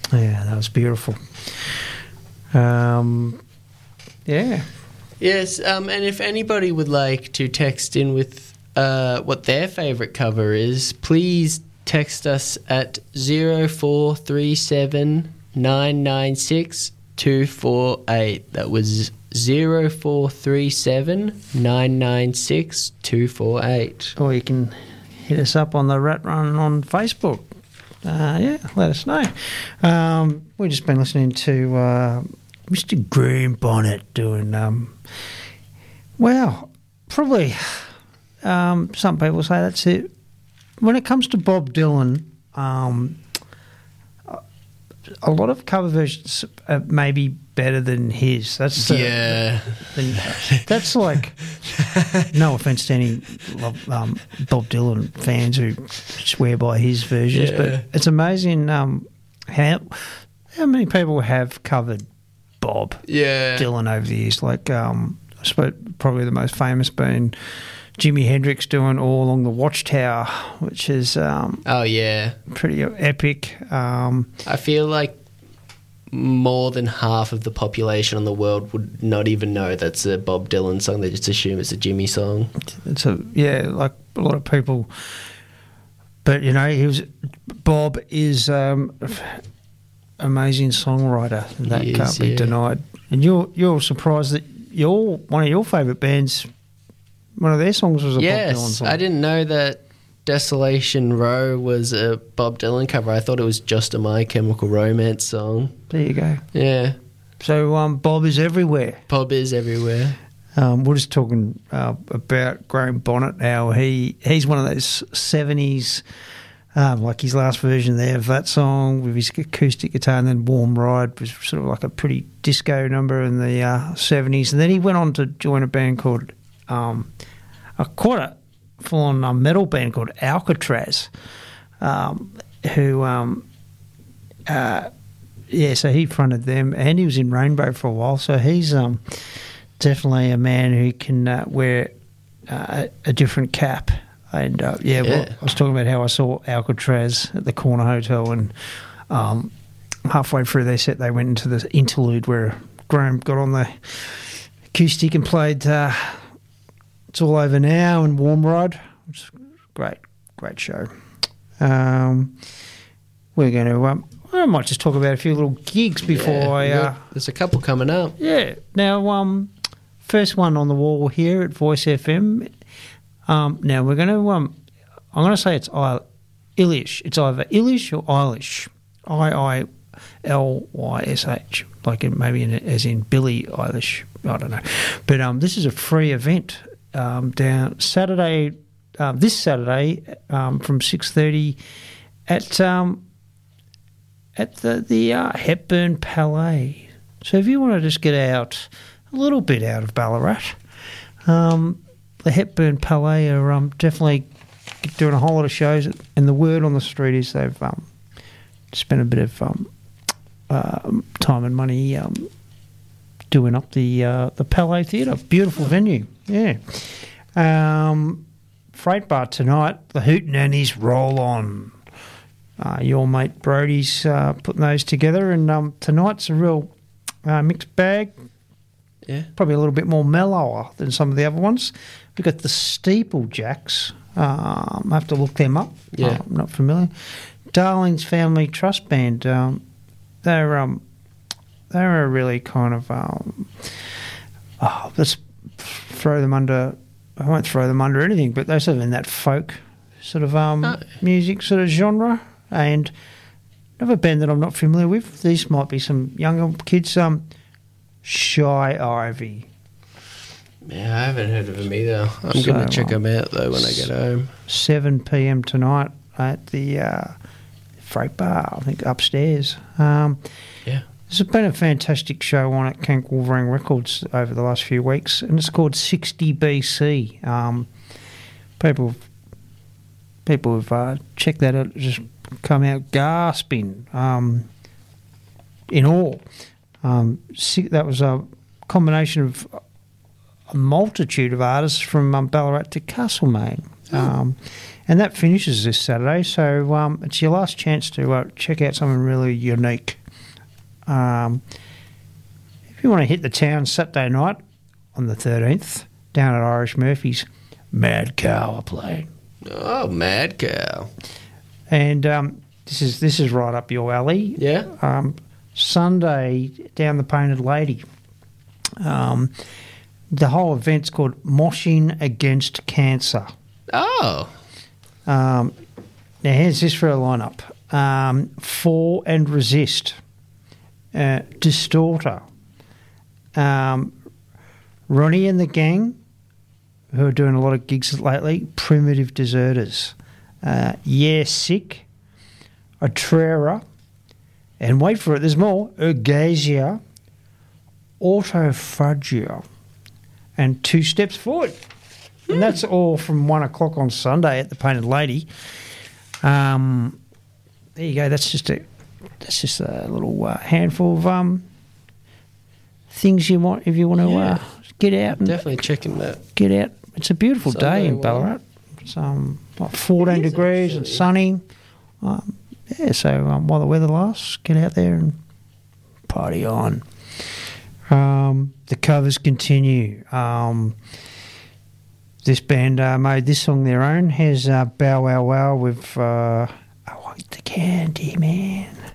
Yeah, that was beautiful. Yeah. Yes, and if anybody would like to text in with what their favourite cover is, please text us at 0437 996 248. That was 0437 996 248. Or you can hit us up on the Rat Run on Facebook. Yeah, let us know. We've just been listening to Mr. Graham Bonnet doing, probably some people say that's it. When it comes to Bob Dylan, a lot of cover versions are maybe better than his. That's that's like, no offence to any Bob Dylan fans who swear by his versions, but it's amazing how many people have covered Bob Dylan over the years. Like, I suppose probably the most famous being Jimi Hendrix doing All Along the Watchtower, which is pretty epic. I feel like more than half of the population in the world would not even know that's a Bob Dylan song. They just assume it's a Jimmy song. It's like a lot of people. But Bob is amazing songwriter. That can't be denied. And you're surprised that one of your favourite bands, one of their songs was a Bob Dylan song. Yes, I didn't know that Desolation Row was a Bob Dylan cover. I thought it was just a My Chemical Romance song. There you go. Yeah. So Bob is everywhere. Bob is everywhere. We're just talking about Graham Bonnet, how he's one of those 70s, like his last version there of that song with his acoustic guitar, and then Warm Ride was sort of like a pretty disco number in the 70s. And then he went on to join a band called quite a full-on metal band called Alcatraz, so he fronted them, and he was in Rainbow for a while, so he's definitely a man who can wear a different cap. And Well, I was talking about how I saw Alcatraz at the Corner Hotel, and halfway through their set they went into the interlude where Graham got on the acoustic and played It's All Over Now and Warm Ride, which is great show. We're going to I might just talk about a few little gigs before there's a couple coming up. Yeah. Now, first one on the wall here at Voice FM. Now we're going to I'm going to say it's Eilish. It's either Eilish or Eilish. Iillysh, like as in Billie Eilish. I don't know. But this is a free event down Saturday. This Saturday from 6:30 at the Hepburn Palais. So if you want to just get out a little bit out of Ballarat, the Hepburn Palais are definitely doing a whole lot of shows, and the word on the street is they've spent a bit of time and money doing up the Palais Theatre. Beautiful venue, yeah. Freight Bar tonight, the Hootenannies Roll On. Your mate Brody's putting those together, and tonight's a real mixed bag. Yeah, probably a little bit more mellower than some of the other ones. We've got the Steeplejacks. I have to look them up. Yeah, I'm not familiar. Darling's Family Trust Band. They're a really kind of let's throw them under. I won't throw them under anything, but they're sort of in that folk sort of music sort of genre. And another band that I'm not familiar with, these might be some younger kids, Shy Ivy. Yeah, I haven't heard of them either. I'm going to check them out, though, when I get home. 7 p.m. tonight at the Freight Bar, I think, upstairs. Yeah. There's been a fantastic show on at Kank Wolverine Records over the last few weeks, and it's called 60 BC. People have checked that out, just come out gasping in awe. That was a combination of a multitude of artists from Ballarat to Castlemaine. And that finishes this Saturday, so it's your last chance to check out something really unique. If you want to hit the town Saturday night on the 13th, down at Irish Murphy's, Mad Cow are playing. Oh, Mad Cow. And this is right up your alley. Yeah. Sunday, down the Painted Lady. The whole event's called Moshing Against Cancer. Oh. Now, here's this for a lineup. For and Resist. Distorter. Ronnie and the Gang, who are doing a lot of gigs lately. Primitive Deserters. Yeah Sick. Atrera. And wait for it, there's more. Ergasia. Autophagia. And Two Steps Forward. And that's all from 1 o'clock on Sunday at the Painted Lady. There you go. That's just a little handful of things you want if you want to get out. And definitely checking that. Get out. It's a beautiful day in Ballarat. It's like 14 degrees and sunny. So while the weather lasts, get out there and party on. The covers continue. This band made this song their own. Here's Bow Wow Wow with I Want the Candy Man.